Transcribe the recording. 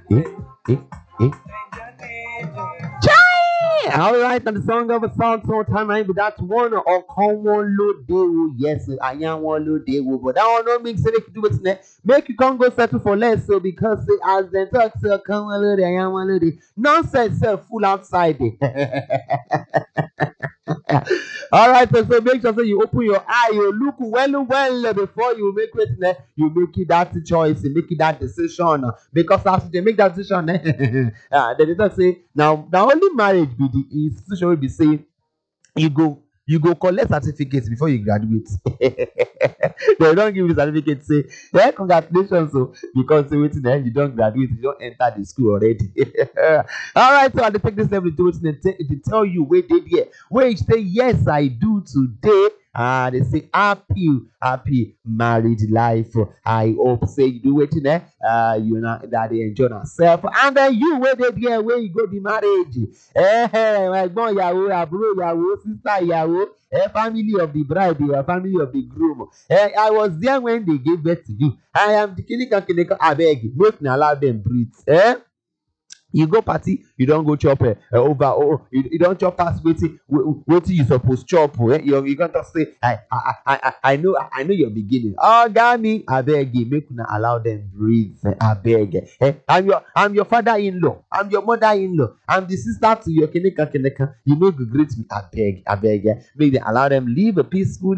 eh, eh. All right, and the song of a song, so time I be that one or come one load day. Yes, I am one load day, but that one don't make sense to do it. Make you can't go settle for less, so because as they talk, so come one load, I am one load day. Nonsense, full outside. All right, so make sure you open your eye, you look well before you make it. You make it that choice, you make it that decision. Because as they make that decision, they don't say now only marriage be the institution will be saying you go collect certificates before you graduate. They don't give you certificate say yeah congratulations so because waiting there you don't graduate you don't enter the school already. All right, so I take this level to tell you where they there where you say yes I do today. They say happy married life. I hope say you do waiting there. You know that they enjoy yourself, and then you where they there where you go the marriage. Ẹ̀gbọ́n ìyàwó àbúrò ìyàwó sister ìyàwó family of the bride family of the groom. I was there when they gave birth to you. I am the kinikan abeg make una allow them breathe. You go party you don go chop over you don chop pass wetin you suppose chop you gonna talk say I know your beginning oga me abeg make una allow them breathe abeg I'm your father-in-law I'm your mother-in-law I'm the sister to your kineka you no go greet me abeg make dem allow them live a peaceful